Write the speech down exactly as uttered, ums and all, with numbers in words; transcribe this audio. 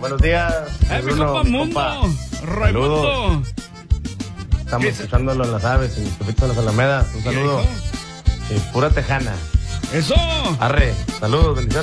Buenos días. ¡Eh, mi Bruno, compa mi Mundo! compa. ¡Raimundo! Saludos. Estamos ¿Qué? escuchándolo en las aves, en Tepito de las Alamedas. Un ¿Qué saludo. dijo? Y pura tejana. ¡Eso! Arre, saludos, bendiciones.